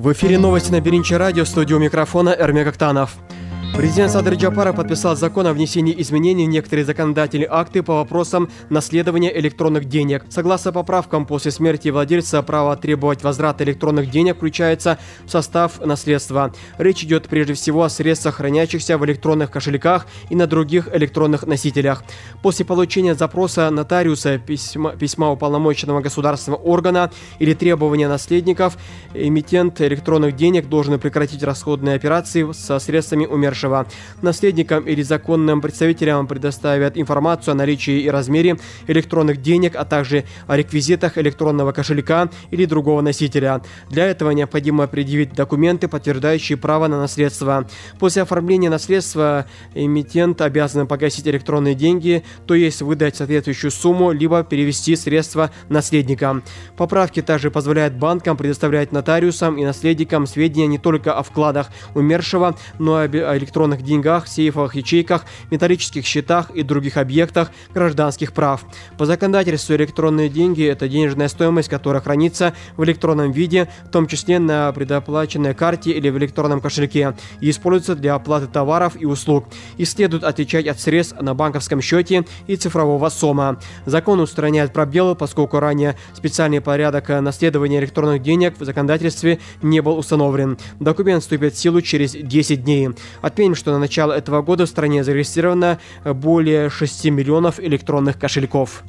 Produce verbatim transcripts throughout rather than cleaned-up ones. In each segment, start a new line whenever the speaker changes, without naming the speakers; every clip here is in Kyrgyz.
В эфире новости на Биринчи радио, в студии у микрофона Эрмек Актанов. Президент Садыр Джапаров подписал закон о внесении изменений в некоторые законодательные акты по вопросам наследования электронных денег. Согласно поправкам, после смерти владельца право требовать возврата электронных денег включается в состав наследства. Речь идет прежде всего о средствах, хранящихся в электронных кошельках и на других электронных носителях. После получения запроса нотариуса, письма, письма уполномоченного государственного органа или требования наследников, эмитент электронных денег должен прекратить расходные операции со средствами умершего. Наследникам или законным представителям предоставят информацию о наличии и размере электронных денег, а также о реквизитах электронного кошелька или другого носителя. Для этого необходимо предъявить документы, подтверждающие право на наследство. После оформления наследства эмитент обязан погасить электронные деньги, то есть выдать соответствующую сумму, либо перевести средства наследникам. Поправки также позволяют банкам предоставлять нотариусам и наследникам сведения не только о вкладах умершего, но и о электронных деньгах, сейфах, ячейках, металлических счетах и других объектах гражданских прав. По законодательству электронные деньги – это денежная стоимость, которая хранится в электронном виде, в том числе на предоплаченной карте или в электронном кошельке, и используется для оплаты товаров и услуг. И следует отличать от средств на банковском счете и цифрового сома. Закон устраняет пробелы, поскольку ранее специальный порядок наследования электронных денег в законодательстве не был установлен. Документ вступит в силу через десять дней. Отметим, что на начало этого года в стране зарегистрировано более шести миллионов электронных кошельков.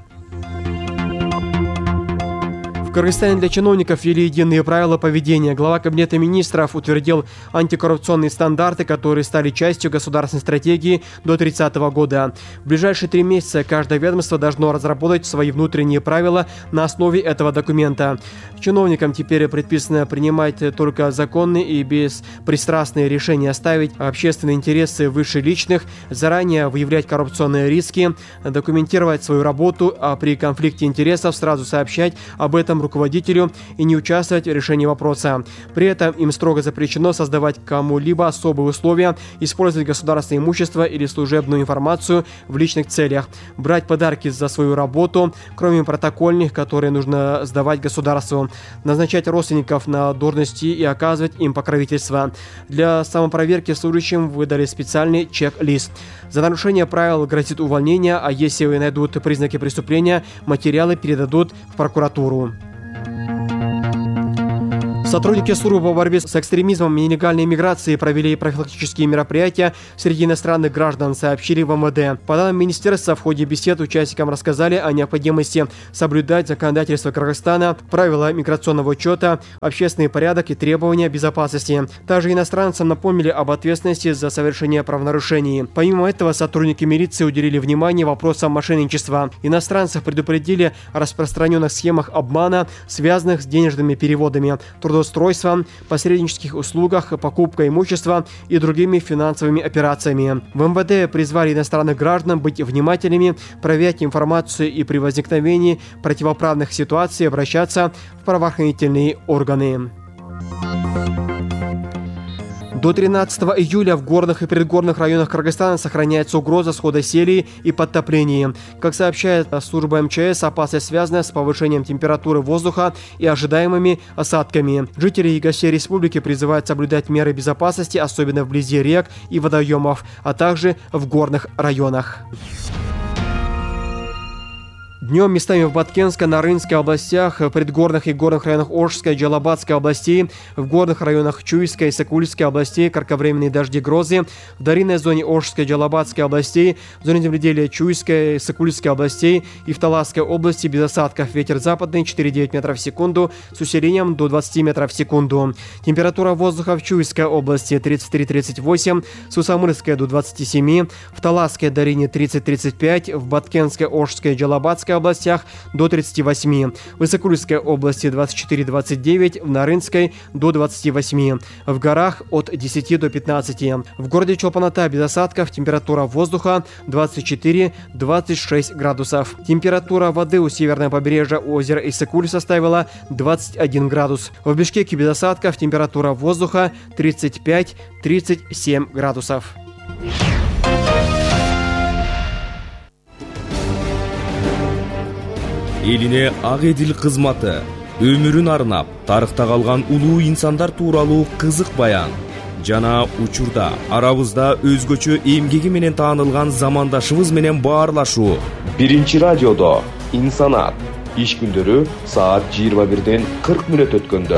В Кыргызстане для чиновников ввели единые правила поведения. Глава Кабинета министров утвердил антикоррупционные стандарты, которые стали частью государственной стратегии до тридцатого года. В ближайшие три месяца каждое ведомство должно разработать свои внутренние правила на основе этого документа. Чиновникам теперь предписано принимать только законные и беспристрастные решения, ставить общественные интересы выше личных, заранее выявлять коррупционные риски, документировать свою работу, а при конфликте интересов сразу сообщать об этом руководителю и не участвовать в решении вопроса. При этом им строго запрещено создавать кому-либо особые условия, использовать государственное имущество или служебную информацию в личных целях, брать подарки за свою работу, кроме протокольных, которые нужно сдавать государству, назначать родственников на должности и оказывать им покровительство. Для самопроверки служащим выдали специальный чек-лист. За нарушение правил грозит увольнение, а если найдут признаки преступления, материалы передадут в прокуратуру. Сотрудники службы по борьбе с экстремизмом и нелегальной миграцией провели профилактические мероприятия среди иностранных граждан, сообщили в эм вэ дэ. По данным министерства, в ходе бесед участникам рассказали о необходимости соблюдать законодательство Кыргызстана, правила миграционного учета, общественный порядок и требования безопасности. Также иностранцам напомнили об ответственности за совершение правонарушений. Помимо этого, сотрудники милиции уделили внимание вопросам мошенничества. Иностранцев предупредили о распространенных схемах обмана, связанных с денежными переводами, трудоустройством, посреднических услугах, покупкой имущества и другими финансовыми операциями. В эм вэ дэ призвали иностранных граждан быть внимательными, проверять информацию и при возникновении противоправных ситуаций обращаться в правоохранительные органы. До тринадцатого июля в горных и предгорных районах Кыргызстана сохраняется угроза схода селей и подтопления. Как сообщает служба эм че эс, опасность связана с повышением температуры воздуха и ожидаемыми осадками. Жители и гостей республики призывают соблюдать меры безопасности, особенно вблизи рек и водоемов, а также в горных районах. Днем местами в Баткенской, Нарынской областях, в предгорных и горных районах Оршской, Джалабадской областей, в горных районах Чуйской и Сокульской областей кратковременные дожди, грозы, в долинной зоне Оршской, Джалабадской областей, в зоне земледелия Чуйской, Сокульской областей и в Таласской области без осадков. Ветер западный четыре и девять метров в секунду с усилением до двадцати метров в секунду. Температура воздуха в Чуйской области тридцать три — тридцать восемь, в Сусамырской до двадцати семи, в Таласской долине тридцать — тридцать пять, в Баткенской, Оршской и Джалабадской областях до тридцати восьми, в Исыкульской области двадцать четыре — двадцать девять, в Нарынской до двадцати восьми, в горах от десяти до пятнадцати. В городе Чолпан-Ата без осадков, температура воздуха двадцать четыре — двадцать шесть градусов. Температура воды у северного побережья озера Исыкуль составила двадцать один градус. В Бишкеке без осадков, температура воздуха тридцать пять — тридцать семь градусов.
Элине ак эдил кызматы өмүрүн арнап тарыхта калган улуу инсандар тууралуу кызык баян жана учурда арабызда өзгөчө эмгеги менен таанылган замандашыбыз менен баарлашуу. Биринчи радиодо инсанат иш күндөрү саат жыйырма бирден кырк мүнөт өткөндө.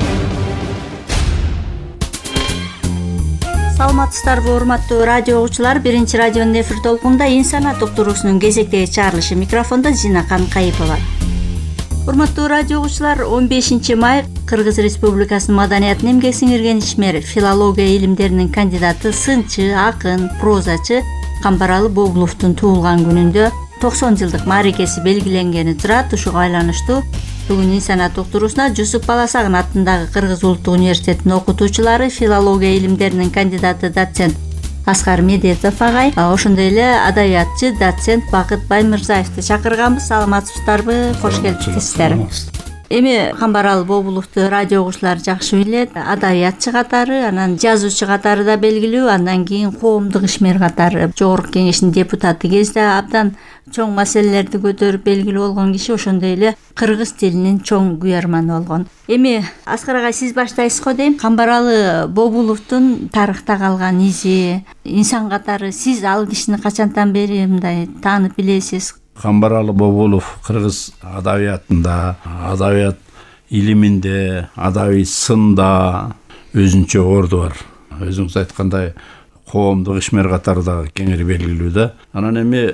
Саламатсыздарбы, урматтуу радио угуучулар. Биринчи радионун эфир толкунунда инсанат уктуруусунун кезектеги чыгарылышы. Микрофондо Зинакан Кайыпова. Урматтуу радио угуучулар, он бешинчи май Кыргыз Республикасынын маданиятын эмгек сиңирген ишмер, филология илимдеринин кандидаты, сынчы, акын, прозачы Камбаралы Бобуловдун туулган күнүндө токсон жылдык мааракеси белгиленгени турат. Ушуга байланыштуу бүгүн инсанат уктуруусуна Жусуп Баласагын атындагы Кыргыз Улуттук университетинин окутуучулары, филология илимдеринин кандидаты, доцент Аскар Медетов агай, ошондой эле адабиятчы, доцент Бакыт Баймырзаевди чакырганбыз. Саламатсыздарбы? Кош келипсиздер. Эми Камбаралы Бобуловду радио угуучулар жакшы билет. Адабиятчы катары, анан жазуучу катары да белгилүү, андан кийин коомдук ишмер катары Жогорку Кеңештин депутаты кезде абдан чоң маселелерди көтөрүп белгилүү болгон киши, ошондой эле кыргыз тилинин чоң күйөрманы болгон. Эми Аскар агай, сиз баштайсыз го дейм. Камбаралы Бобуловдун тарыхта калган изи, инсан катары сиз ал кишини качантан бери мындай таанып билесиз?
Камбаралы Бобулов кыргыз адабиятында, адабият илиминде, адабий сында өзүнчө орду бар. Өзүңүз айткандай, коомдук ишмер катары да кеңири белгилүү да. Анан эми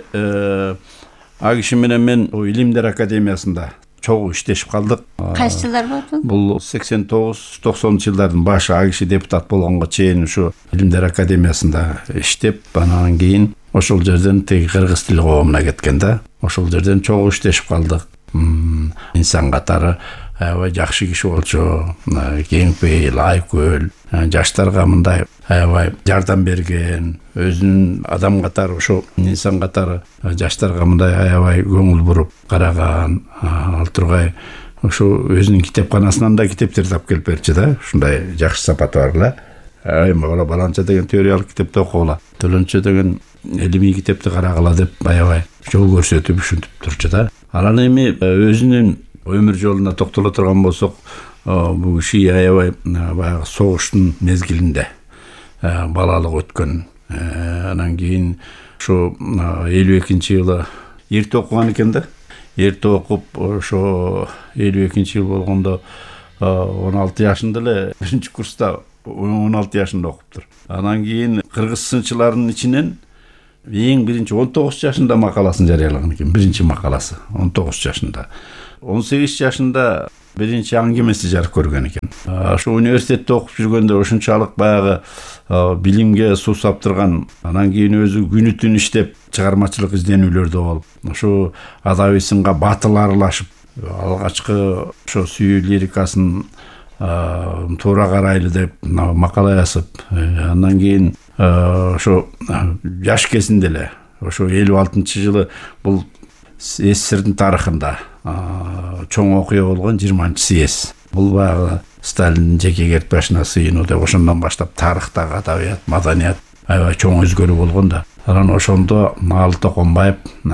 а киши менен мен Илимдер академиясында чогуу иштешип калдык.
Кайсы жылдар болду?
Бул сексен тогуз токсонунчу жылдардын башы, а киши депутат болгонго чейин ушу Илимдер академиясында иштеп, анан кийин ошол жерден теги кыргыз тили коомуна кеткен да. Ошол жерден чогуу иштешип калдык. Инсан катары аябай жакшы киши болчу, кеңпейил, айкөл, жаштарга мындай аябай жардам берген, өзүнүн адам катары, ошо инсан катары жаштарга мындай аябай көңүл буруп караган. Ал тургай ошо өзүнүн китепканасынан да китептерди алып келип берчү да. Ушундай жакшы сапаты бар эле. Эми баланча деген теориялык китепти окугула, төлөнчө деген илимий китепти карагыла деп аябай жол көрсөтүп ушинтип турчу да. Анан эми өзүнүн өмүр жолуна токтоло турган болсок, бул киши аябай баягы согуштун мезгилинде балалык өткөн. Анан кийин ошо элүү экинчи жылы эрте окуган экен да. Эрте окуп, ошо элүү экинчи жыл болгондо он алты жашында эле биринчи курста он алты жашында окуптур. Анан кийин кыргыз сынчыларынын ичинен эң биринчи он тогуз жашында макаласын жарыялаган экен, биринчи макаласы он тогуз жашында. он сегиз жашында биринчи аңгемеси жарык көргөн экен. Ошо университетте окуп жүргөндө ошончалык баягы билимге суусап турган, анан кийин өзү күнү түн иштеп чыгармачылык изденүүлөрдө болуп, ошо адабий сынга батыл аралашып, алгачкы ошо сүйүү лирикасын туура карайлы деп макала жазып, андан кийин ошо жаш кезинде эле ошо элүү алтынчы жылы бул СССРдин тарыхында чоң окуя болгон жыйырманчы съезд. Бул баягы Сталиндин жеке кертпешине сыйынуу деп ошондон баштап тарыхтагы адабият, маданият аябай чоң өзгөрүү болгон да. Анан ошондо Наал Токонбаев,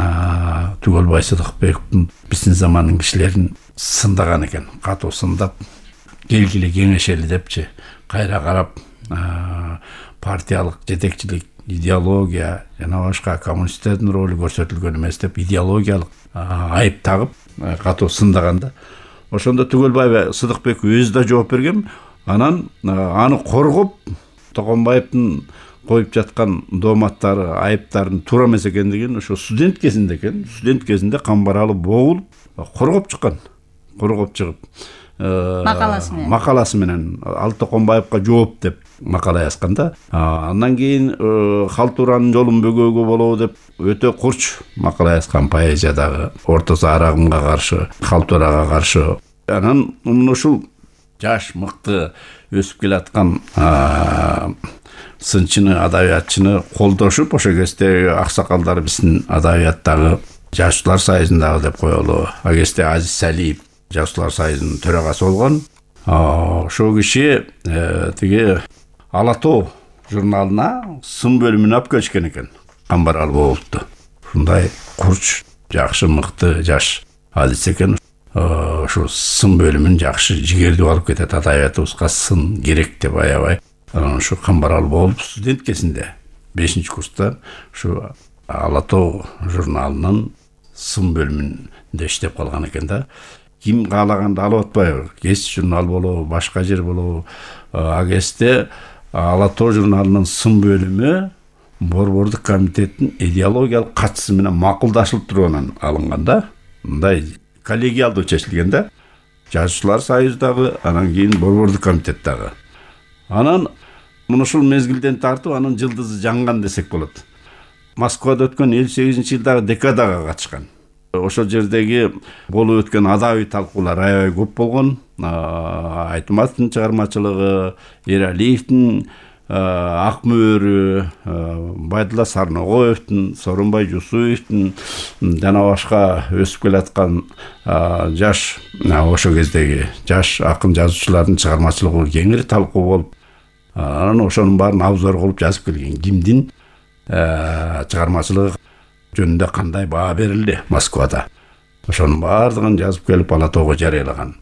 Түгөлбай Сыдыкбековдун биздин замандын кишилерин сындаган экен. Катуу сындап, келгиле кеңешели депчи, кайра карап партиялык жетекчилик, идеология жана башка коммунисттердин ролу көрсөтүлгөн эмес деп идеологиялык айып тагып катуу сындаганда, ошондо Түгөлбай Сыдыкбеков өзү да жооп берген. Анан аны коргоп, Токонбаевдин коюп жаткан дооматтары, айыптарын туура эмес экендигин ошо студент кезинде экен, студент кезинде Камбаралы Бобулов коргоп чыккан. Коргоп чыгып макаласы менен макаласы менен Ал Токонбаевга жооп деп макала жазганда, андан кийин халтуранын жолун бөгөөгө болобу деп өтө курч макала жазган, поэзиядагы орто зарагымга каршы, халтурага каршы. Анан ушул жаш мыкты өсүп келаткан сынчыны, адабиятчыны колдошуп, ошо кезде аксакалдар биздин адабияттагы Жазуулар союзундагы деп коелу, а кезде Азиз Салиев Жазуулар союзунун төрагасы болгон. Ошол киши тиги Ала тоо журналына сын бөлүмүнө алып келишкен экен Камбаралы Бобуловду. Ушундай курч, жакшы, мыкты жаш адис экен. ошо сын бөлүмүн жакшы жигердүү алып кетет. Адабиятыбызга сын керек деп аябай. Анан ушу Камбарал болуп студент кезинде бешинчи курста ушу Ала тоо журналынын сын бөлүмүндө иштеп калган экен да. Ким каалаганды алып атпайбы? Кез журнал болобу, башка жер болобу. А кезде Ала тоо журналынын сын бөлүмү Борбордук комитеттин идеологиялык катчысы менен макулдашылып тургандан алынган да. Мындай коллегиалдуу чечилген да. Жазуучулар союздагы, анан кийин Борбордук комитет дагы. Анан муну ушул мезгилден тартып анын жылдызы жанган десек болот. Москвада өткөн элүү сегизинчи жылдагы декадага катышкан. Ошол жердеги болуп өткөн адабий талкуулар аябай көп болгон. Айтматовдун чыгармачылыгы, Эралиевдин Ак мөөрү, Байдулла Сарногоевдун, Сооронбай Жусуевдин жана башка өсүп келаткан жаш ошол кездеги жаш акын жазуучулардын чыгармачылыгы кеңири талкуу болуп, анан ошонун баарын обзор кылып жазып келген. Кимдин чыгармачылыгы жөнүндө кандай баа берилди Москвада. Ошонун баардыгын жазып келип Ала тоого жарыялаган.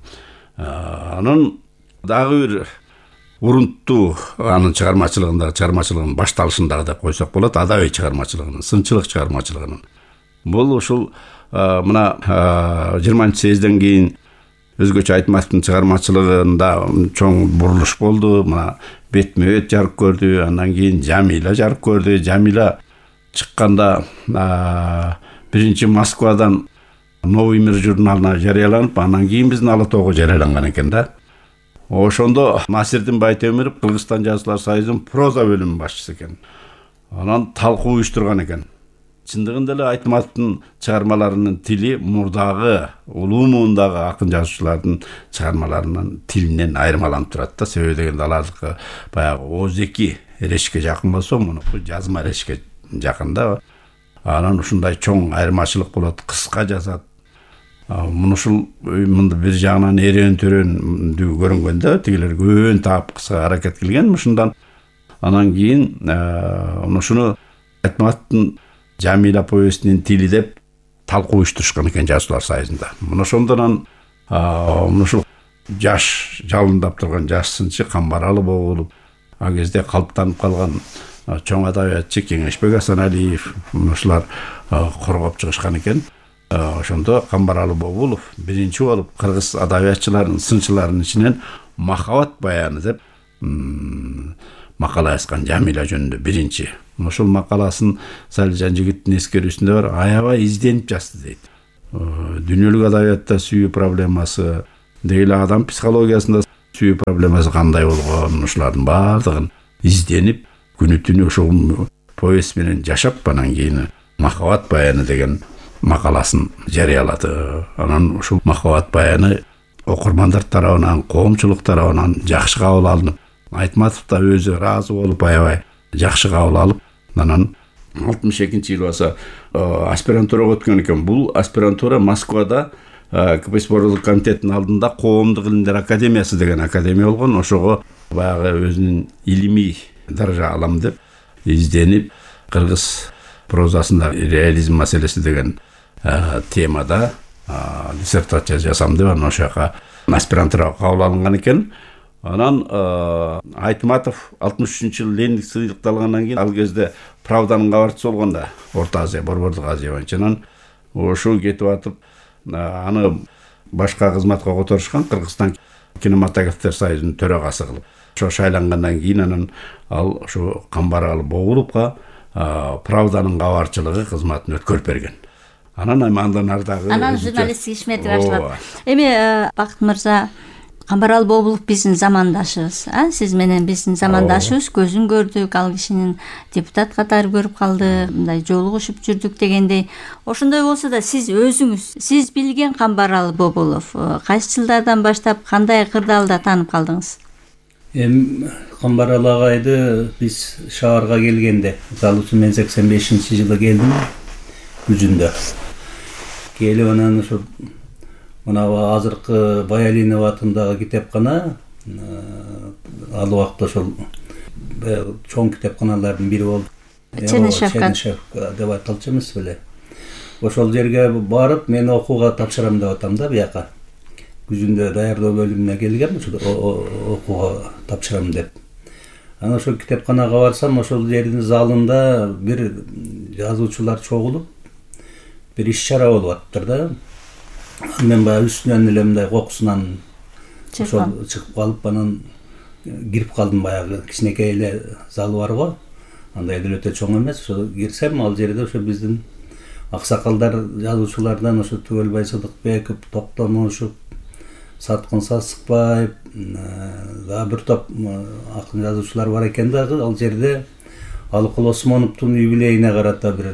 Анын дагы бир урунттуу анын чыгармачылыгындагы чыгармачылыгынын башталышындагы деп койсок болот, адабий чыгармачылыгынын, сынчылык чыгармачылыгынын. Бул ушул мына жыйырманчы съезден кийин өзгөчө Айтматовдун чыгармачылыгында чоң бурулуш болду. Мына бетме бет жарык көрдү, андан кийин Жамила жарык көрдү. Жамила чыкканда биринчи Москвадан Новый мир журналына жарыяланып, андан кийин биздин Ала тоого жарыяланган экен да. Ошондо Насирдин Байтемиров Кыргызстан жазуучулар союзунун проза бөлүмүнүн башчысы экен. Анан талкуу уюштурган экен. Чындыгында эле Айтматовдун чыгармаларынын тили мурдагы улуу муундагы акын жазуучулардын чыгармаларынын тилинен айырмаланып турат да. Себеби дегенде алардыкы баягы ооз-эки эрешикке жакын болсо, мунуку жазма эрешикке жакын да. Анан ушундай чоң айырмачылык болот, кыска жазат. Муну ушул мында бир жагынан эрен төрөндүү көрүнгөн да, тигилер көөн таап кыска аракет кылган ушундан. Анан кийин ушуну Айтматовдун Жамила повестинин тили деп талкуу уюштурушкан экен жазуучулар союзунда. Муну ошондон муну ушул жаш жалындап турган жаш сынчы Камбаралы болуп, а кезде калыптанып калган чоң адабиятчы Кеңешбек Асаналиев ушулар коргоп чыгышкан экен. Ошондо Камбаралы Бобулов биринчи болуп кыргыз адабиятчыларынын, сынчыларынын ичинен махабат баяны деп макала жазган Жамила жөнүндө биринчи. Ошол макаласын Салижан жигиттин эскерүүсүндө бар, аябай изденип жазды дейт. Дүйнөлүк адабиятта сүйүү проблемасы, деги адам психологиясында сүйүү проблемасы кандай болгон, ушулардын баардыгын изденип, күнү түнү ошол повесть менен жашап, анан кийин махабат баяны деген макаласын жарыялады. Анан ушул махабат баяны окурмандар тарабынан, коомчулук тарабынан жакшы кабыл алынып, Айтматов да өзү ыраазы болуп аябай жакшы кабыл алып, анан алтымыш экинчи жылы баса аспирантурага өткөн экен. Бул аспирантура Москвада КПСС Борбордук комитеттин алдында Коомдук илимдер академиясы деген академия болгон. Ошого баягы өзүнүн илимий даража алам деп изденип, кыргыз прозасында реализм маселеси деген темада диссертация жасам деп анан ошол жака аспирантурага кабыл алынган экен. Анан Айтматов алтымыш үчүнчү жылы Лениндик сыйлыкты алгандан кийин ал кезде Правданын кабарчысы болгон да, Орто Азия, Борбордук Азия боюнча. Анан ошол кетип атып, аны башка кызматка которушкан, Кыргызстан кинематографисттер союзунун төрагасы кылып. Ошо шайлангандан кийин анан ал ошо Камбаралы Бобуловго Правданын кабарчылыгы кызматын өткөрүп берген. Анан андан ардагы
анан журналисттик ишмети башталат. Эми Бакыт мырза, Камбаралы Бобулов биздин замандашыбыз, а сиз менен биздин замандашыбыз, көзүн көрдүк, ал кишинин депутат катары көрүп калдык, мындай жолугушуп жүрдүк дегендей. Ошондой болсо да сиз өзүңүз, сиз билген Камбаралы Бобулов кайсы жылдардан баштап кандай кырдаалда таанып калдыңыз?
Эми Камбаралы агайды биз шаарга келгенде, мисалы үчүн мен сексен бешинчи жылы келдим, күзүндө. Келип анан ошо мына азыркы Баялинов атындагы китепкана, ал убакта ошол чоң китепканалардын бири болду.
Чернышевка
деп айтылчу эмес беле. Ошол жерге барып, мен окууга тапшырам деп атам да бияка. күзүндө даярдоо бөлүмүнө келгем, ошо окууга тапшырам деп. Анан ошо китепканага барсам, ошол жердин залында бир жазуучулар чогулуп бир иш-чара болуп атыптыр да. Мен баягы үстүнөн эле мындай кокусунан ошол чыгып калып, анан кирип калдым. Баягы кичинекей эле залы бар го, андай деле өтө чоң эмес. Ошо кирсем, ал жерде ошо биздин аксакалдар, жазуучулардан ошо Түгөлбай Сыдыкбеков, Токтомушев, Саткын Сасыкбаев, дагы бир топ акын жазуучулар бар экен дагы. Ал жерде Алыкул Осмоновдун юбилейине карата бир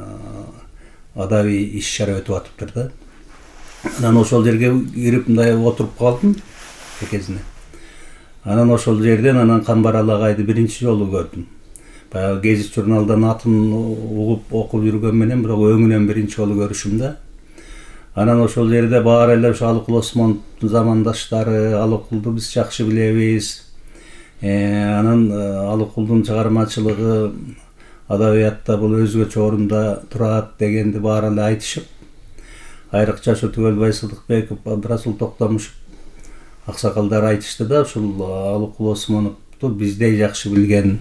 адабий иш-чара өтүп атыптыр да. Анан ошол жерге кирип мындай отуруп калдым экезине. Анан ошол жерден анан Камбарал агайды биринчи жолу көрдүм. Баягы гезит журналдан атын угуп окуп жүргөн менен, бирок өңүнөн биринчи жолу көрүшүм да. Анан ошол жерде баары эле ошо Алыкул Осмоновдун замандаштары, Алыкулду биз жакшы билебиз. Анан Алыкулдун чыгармачылыгы адабиятта бул өзгөчө орунда турат дегенди баары эле айтышып, айрыкча ошо Түгөлбай Сыдыкбеков, Абдрасул Токтомушев аксакалдар айтышты да, ушул Алыкул Осмоновду биздей жакшы билген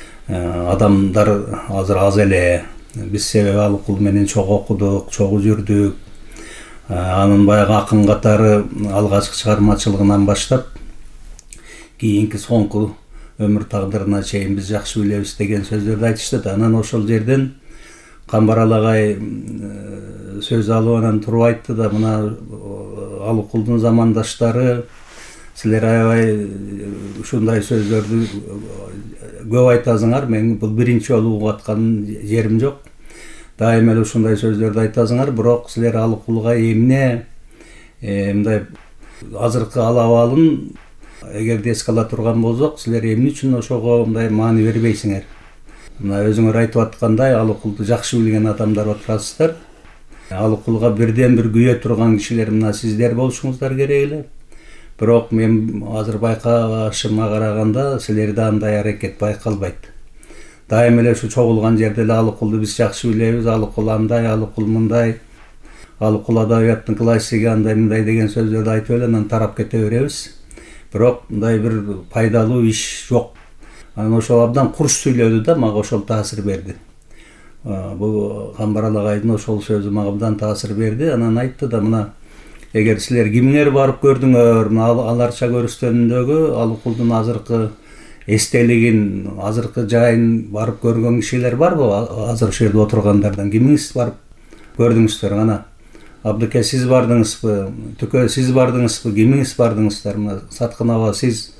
адамдар азыр аз эле. Биз себеби Алыкул менен чогуу окудук, чогуу жүрдүк. Анын баягы акын катары алгачкы чыгармачылыгынан баштап кийинки соңку өмүр тагдырына чейин биз жакшы билебиз деген сөздөрдү айтышты да. Анан ошол жерден Камбарал агай сөз алып анан туруп айтты да, мына Алыкулдун замандаштары силер аябай ушундай сөздөрдү көп айтасыңар. Мен бул биринчи жолу угуп аткан жерим жок. Дайыма эле ушундай сөздөрдү айтасыңар, бирок силер Алыкулга эмне мындай азыркы ал абалын эгерде эске ала турган болсок, силер эмне үчүн ошого мындай маани бербейсиңер? Мына өзүңөр айтып аткандай, Алыкулду жакшы билген адамдар отурасыздар. Алыкулга бирден бир күйө турган кишилер мына сиздер болушуңуздар керек эле. Бирок мен азыр байкашыма караганда силерде андай аракет байкалбайт. Дайыма эле ушу чогулган жерде эле Алыкулду биз жакшы билебиз, Алыкул андай, Алыкул мындай, Алыкул адабияттын классиги андай мындай деген сөздөрдү айтып эле анан тарап кете беребиз. Бирок мындай бир пайдалуу иш жок. Анан ошол абдан курч сүйлөдү да, мага ошол таасир берди. Бул Камбарал агайдын ошол сөзү мага абдан таасир берди. Анан айтты да, мына эгер силер кимиңер барып көрдүңөр, мына аларча көрүстөнүндөгү Алыкулдун азыркы эстелигин, азыркы жайын барып көргөн кишилер барбы? Азыр ошол жерде отургандардан кимиңиз барып көрдүңүздөр? Ана Абдыке сиз бардыңызбы? Түкө сиз бардыңызбы? Кимиңиз бардыңыздар? Мына Саткын аба сиз